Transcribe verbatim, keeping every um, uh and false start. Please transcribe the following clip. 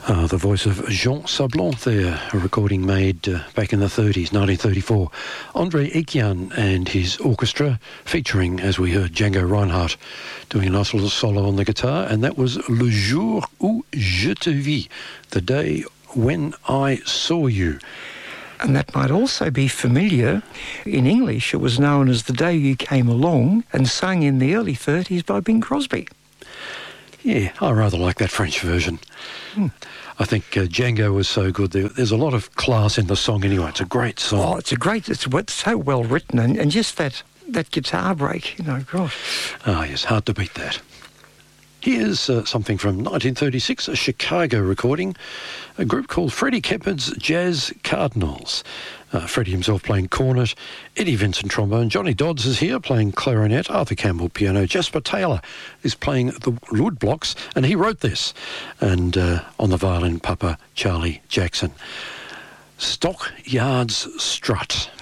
Uh, the voice of Jean Sablon there, a recording made uh, back in the thirties, nineteen thirty-four. André Ekian and his orchestra, featuring, as we heard, Django Reinhardt doing a nice little solo on the guitar, and that was Le Jour où je te vis, the day when I saw you. And that might also be familiar. In English, it was known as The Day You Came Along, and sung in the early thirties by Bing Crosby. Yeah, I rather like that French version. Hmm. I think uh, Django was so good. There, there's a lot of class in the song anyway. It's a great song. Oh, it's a great, it's, it's so well written, and, and just that, that guitar break, you know, gosh. Ah, yes, hard to beat that. Here's uh, something from nineteen thirty-six, a Chicago recording, a group called Freddie Keppard's Jazz Cardinals. Uh, Freddie himself playing cornet, Eddie Vincent trombone, Johnny Dodds is here playing clarinet, Arthur Campbell piano, Jasper Taylor is playing the wood blocks, and he wrote this. And uh, on the violin, Papa Charlie Jackson. Stockyards Strut.